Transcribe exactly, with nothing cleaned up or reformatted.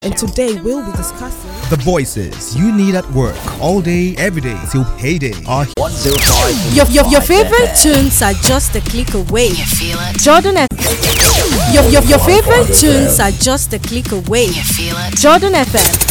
And today we'll be discussing the voices you need at work all day, every day till payday are one oh five. Your, your, your favorite tunes are just a click away. You feel it? Jordan F M. Your, your, your favorite tunes are just a click away. You feel it? Jordan F M.